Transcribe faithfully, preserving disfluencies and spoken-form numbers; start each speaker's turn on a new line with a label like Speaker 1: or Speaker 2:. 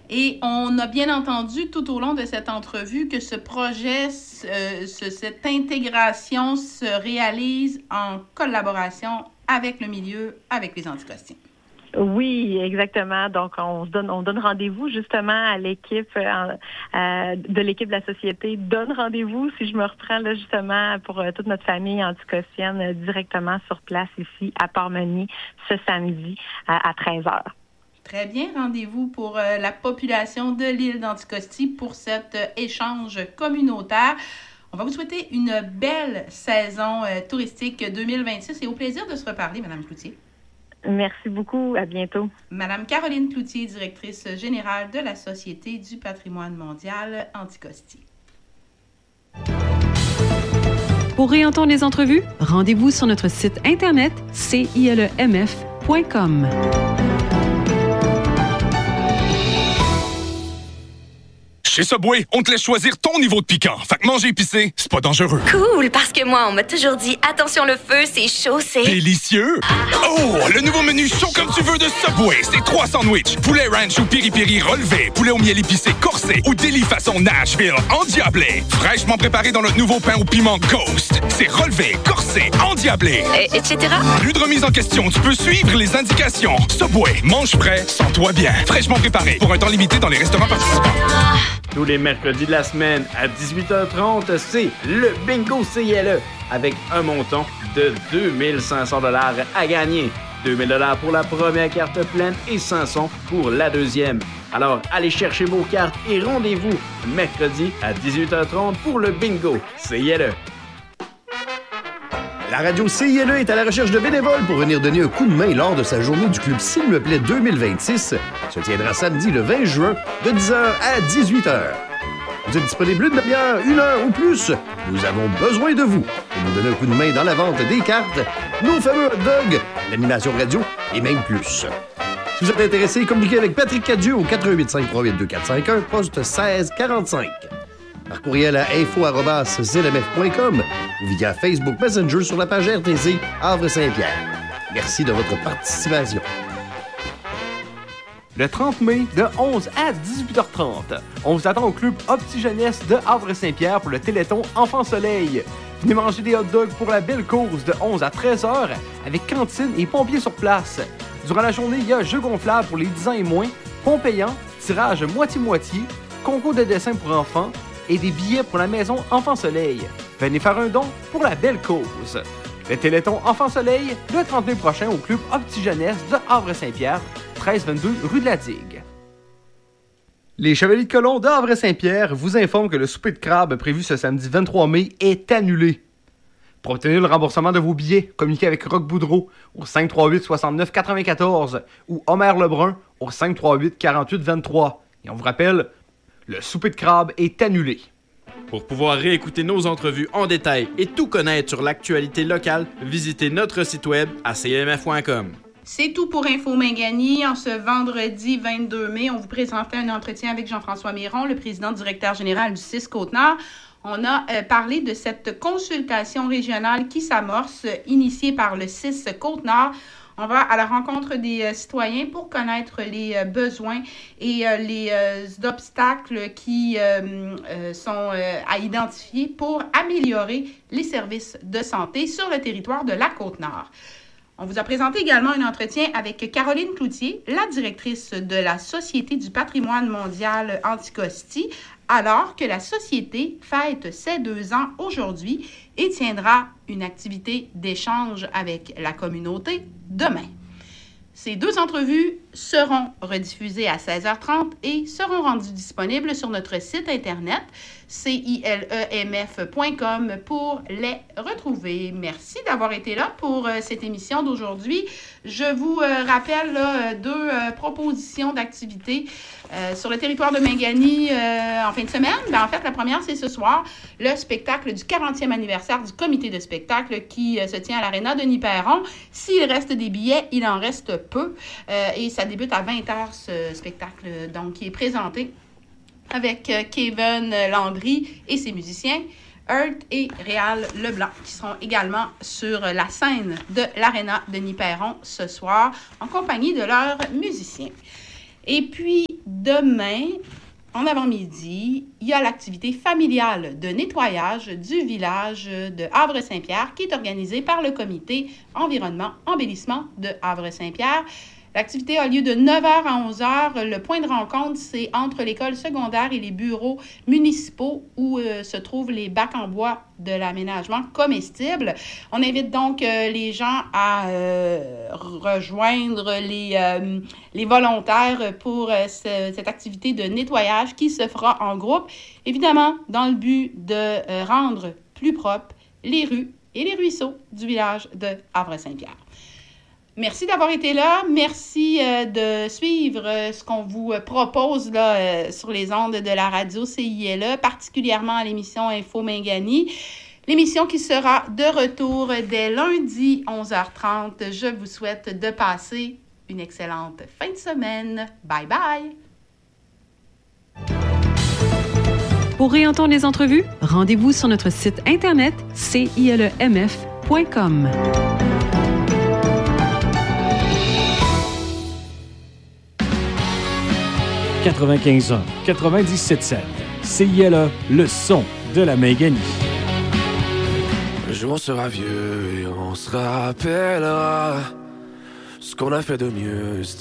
Speaker 1: Et on a bien entendu tout au long de cette entrevue que ce projet, euh, ce, cette intégration se réalise en collaboration avec le milieu, avec les anticostiens.
Speaker 2: Oui, exactement. Donc, on se donne, on donne rendez-vous justement à l'équipe euh, euh, de l'équipe de la société. Donne rendez-vous, si je me reprends là justement pour euh, toute notre famille anticostienne euh, directement sur place ici à Port-Meunier ce samedi à, à treize heures.
Speaker 1: Très bien. Rendez-vous pour euh, la population de l'île d'Anticosti pour cet euh, échange communautaire. On va vous souhaiter une belle saison euh, touristique deux mille vingt-six et au plaisir de se reparler, Mme Cloutier.
Speaker 2: Merci beaucoup. À bientôt.
Speaker 1: Mme Caroline Cloutier, directrice générale de la Société du patrimoine mondial Anticosti.
Speaker 3: Pour réentendre les entrevues, rendez-vous sur notre site internet c i l e m f point com.
Speaker 4: Chez Subway, on te laisse choisir ton niveau de piquant. Fait que manger épicé, c'est pas dangereux.
Speaker 5: Cool, parce que moi, on m'a toujours dit attention le feu, c'est chaud, c'est...
Speaker 4: Délicieux! Oh, le nouveau menu chaud comme tu veux de Subway. C'est trois sandwichs, poulet ranch ou piri-piri relevé, poulet au miel épicé corsé ou délit façon Nashville endiablé. Fraîchement préparé dans notre nouveau pain au piment Ghost. C'est relevé, corsé, endiablé.
Speaker 5: Et, et cetera.
Speaker 4: Plus de remise en question, tu peux suivre les indications. Subway, mange frais, sens-toi bien. Fraîchement préparé pour un temps limité dans les restaurants participants.
Speaker 6: Tous les mercredis de la semaine à dix-huit heures trente, c'est le Bingo C I L E avec un montant de deux mille cinq cents dollars à gagner. deux mille dollars pour la première carte pleine et cinq cents pour la deuxième. Alors, allez chercher vos cartes et rendez-vous mercredi à dix-huit heures trente pour le Bingo C I L E.
Speaker 7: La radio C I L E est à la recherche de bénévoles pour venir donner un coup de main lors de sa journée du club S'il me plaît deux mille vingt-six. Se tiendra samedi le vingt juin de dix heures à dix-huit heures. Vous êtes disponible une demi-heure, une heure ou plus? Nous avons besoin de vous pour nous donner un coup de main dans la vente des cartes, nos fameux hot dogs, l'animation radio et même plus. Si vous êtes intéressé, communiquez avec Patrick Cadieux au quatre un huit cinq trois huit deux quatre cinq un, poste seize quarante-cinq. Par courriel à info arobase z m f point com ou via Facebook Messenger sur la page R T C Havre-Saint-Pierre. Merci de votre participation.
Speaker 8: Le trente mai, de onze à dix-huit heures trente, on vous attend au club Opti Jeunesse de Havre-Saint-Pierre pour le Téléthon Enfant Soleil. Venez manger des hot dogs pour la belle cause de onze à treize heures avec cantine et pompiers sur place. Durant la journée, il y a jeux gonflables pour les dix ans et moins, ponts payants, tirage moitié-moitié, concours de dessin pour enfants et des billets pour la maison Enfant Soleil. Venez faire un don pour la belle cause. Le Téléthon Enfant Soleil, le trente mai prochain au club Opti Jeunesse de Havre-Saint-Pierre, treize vingt-deux rue de la Digue. Les Chevaliers de Colomb de Havre-Saint-Pierre vous informent que le souper de crabe prévu ce samedi vingt-trois mai est annulé. Pour obtenir le remboursement de vos billets, communiquez avec Roch Boudreau au cinq trois huit soixante-neuf quatre-vingt-quatorze ou Omer Lebrun au cinq trois huit quarante-huit vingt-trois. Et on vous rappelle, le souper de crabe est annulé.
Speaker 6: Pour pouvoir réécouter nos entrevues en détail et tout connaître sur l'actualité locale, visitez notre site web à c m f point com.
Speaker 1: C'est tout pour Info Mingani. En ce vendredi vingt-deux mai, on vous présentait un entretien avec Jean-François Miron, le président directeur général du C I S Côte-Nord. On a euh, parlé de cette consultation régionale qui s'amorce, euh, initiée par le C I S Côte-Nord. On va à la rencontre des euh, citoyens pour connaître les euh, besoins et euh, les euh, obstacles qui euh, euh, sont euh, à identifier pour améliorer les services de santé sur le territoire de la Côte-Nord. On vous a présenté également un entretien avec Caroline Cloutier, la directrice de la Société du patrimoine mondial Anticosti, alors que la Société fête ses deux ans aujourd'hui et tiendra une activité d'échange avec la communauté demain. Ces deux entrevues seront rediffusées à seize heures trente et seront rendues disponibles sur notre site Internet c i l e m f point com pour les retrouver. Merci d'avoir été là pour euh, cette émission d'aujourd'hui. Je vous euh, rappelle là, deux euh, propositions d'activités euh, sur le territoire de Mingani euh, en fin de semaine. Ben, en fait, la première, c'est ce soir, le spectacle du quarantième anniversaire du comité de spectacle qui euh, se tient à l'Aréna Denis-Perron. S'il reste des billets, il en reste peu euh, et ça débute à vingt heures ce spectacle, donc qui est présenté avec euh, Kevin Landry et ses musiciens, Earth et Réal Leblanc, qui seront également sur la scène de l'Aréna Denis-Perron ce soir, en compagnie de leurs musiciens. Et puis, demain, en avant-midi, il y a l'activité familiale de nettoyage du village de Havre-Saint-Pierre qui est organisée par le comité environnement embellissement de Havre-Saint-Pierre. L'activité a lieu de neuf heures à onze heures. Le point de rencontre, c'est entre l'école secondaire et les bureaux municipaux où euh, se trouvent les bacs en bois de l'aménagement comestible. On invite donc euh, les gens à euh, rejoindre les, euh, les volontaires pour euh, ce, cette activité de nettoyage qui se fera en groupe, évidemment dans le but de euh, rendre plus propres les rues et les ruisseaux du village de Havre-Saint-Pierre. Merci d'avoir été là. Merci euh, de suivre euh, ce qu'on vous euh, propose là, euh, sur les ondes de la radio C I L E, particulièrement à l'émission Info Mingani. L'émission qui sera de retour dès lundi onze heures trente. Je vous souhaite de passer une excellente fin de semaine. Bye bye!
Speaker 3: Pour réentendre les entrevues, rendez-vous sur notre site internet c i l e m f point com.
Speaker 9: quatre-vingt-quinze ans, quatre-vingt-dix-sept sept. C I L E, le son de la Mingani.
Speaker 10: Un jour on sera vieux et on se rappellera ce qu'on a fait de mieux.